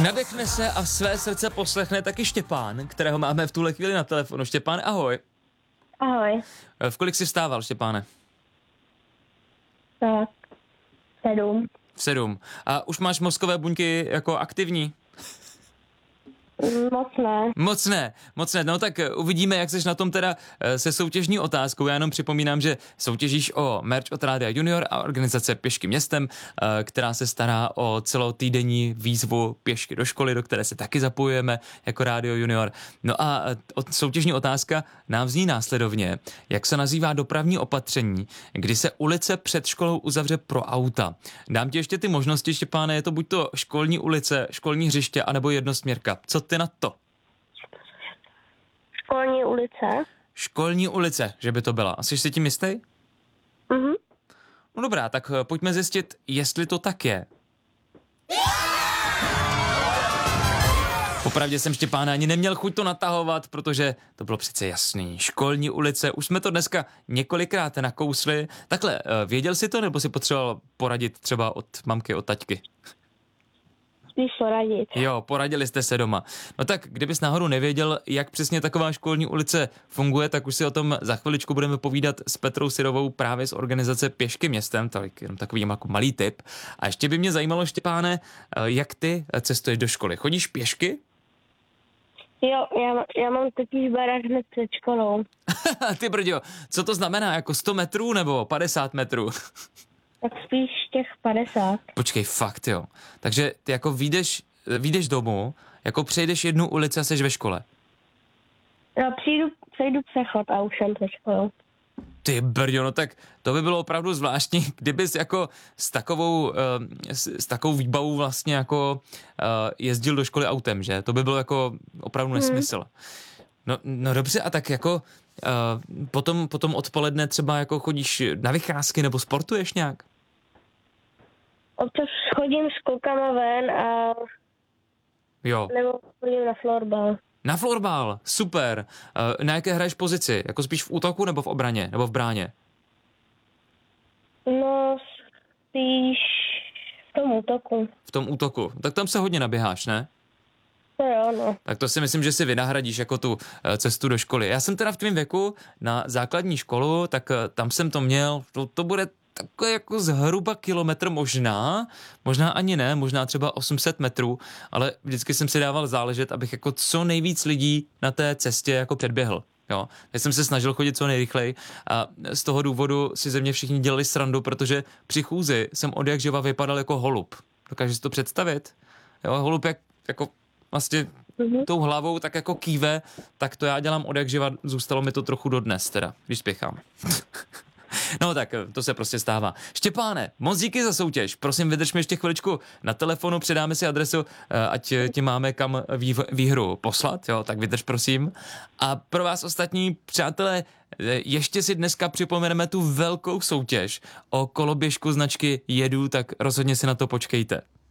Nadechne se a své srdce poslechne taky Štěpán, kterého máme v tuhle chvíli na telefonu. Štěpán, ahoj. Ahoj. V kolik jsi vstával, Štěpáne? Tak, 7. V 7. A už máš mozkové buňky jako aktivní? Moc ne. Moc ne. No tak uvidíme, jak seš na tom teda se soutěžní otázkou. Já jenom připomínám, že soutěžíš o merch od Rádia Junior a organizace Pěšky městem, která se stará o celotýdenní výzvu Pěšky do školy, do které se taky zapojujeme jako Rádio Junior. No a soutěžní otázka nám zní následovně. Jak se nazývá dopravní opatření, kdy se ulice před školou uzavře pro auta? Dám ti ještě ty možnosti, Štěpáne, je to buď to školní ulice, školní hřiště, anebo jednosměrka. Co ty na to? Školní ulice. Školní ulice, že by to byla. A jsi si tím jistý? Mhm. No dobrá, tak pojďme zjistit, jestli to tak je. Popravdě jsem, Štěpáne, ani neměl chuť to natahovat, protože to bylo přece jasný. Školní ulice, už jsme to dneska několikrát nakousli. Takhle, věděl jsi to, nebo si potřeboval poradit třeba od mamky, od taťky? Spíš poradit. Jo, poradili jste se doma. No tak, kdybys náhodou nevěděl, jak přesně taková školní ulice funguje, tak už si o tom za chviličku budeme povídat s Petrou Syrovou právě z organizace Pěšky městem, tak jenom takový jako malý tip. A ještě by mě zajímalo, Štěpáne, jak ty cestuješ do školy? Chodíš pěšky? Jo, já mám totiž barák hned před školou. Ty brďo, co to znamená, jako 100 metrů nebo 50 metrů? Tak spíš těch 50. Počkej, fakt jo. Takže ty jako vyjdeš domů, jako přejdeš jednu ulici a seš ve škole. No, přejdu přechod a už jsem před školou. Ty brďo, no tak to by bylo opravdu zvláštní, kdybys jako s takovou výbavou vlastně jako jezdil do školy autem, že? To by bylo jako opravdu nesmysl. No dobře, a tak jako potom odpoledne třeba jako chodíš na vycházky nebo sportuješ nějak? Občas chodím s klukama ven a Jo. nebo chodím na florbal. Na florbal, super. Na jaké hraješ pozici? Jako spíš v útoku nebo v obraně? Nebo v bráně? No, spíš v tom útoku. V tom útoku. Tak tam se hodně naběháš, ne? To jo, no. Tak to si myslím, že si vynahradíš jako tu cestu do školy. Já jsem teda v tvém věku na základní školu, tak tam jsem to měl, to bude takové jako zhruba kilometr možná ani ne, možná třeba 800 metrů, ale vždycky jsem si dával záležet, abych jako co nejvíc lidí na té cestě jako předběhl. Jo, já jsem se snažil chodit co nejrychleji a z toho důvodu si ze mě všichni dělali srandu, protože při chůzi jsem od jak živa vypadal jako holub. Dokážeš si to představit? Jo, holub jako vlastně tou hlavou tak jako kýve, tak to já dělám od jak živa, zůstalo mi to trochu dodnes teda, když spěchám. No tak, to se prostě stává. Štěpáne, moc díky za soutěž. Prosím, vydrž mi ještě chviličku na telefonu, předáme si adresu, ať ti máme kam výhru poslat, jo, tak vydrž prosím. A pro vás ostatní, přátelé, ještě si dneska připomeneme tu velkou soutěž o koloběžku značky Jedu, tak rozhodně si na to počkejte.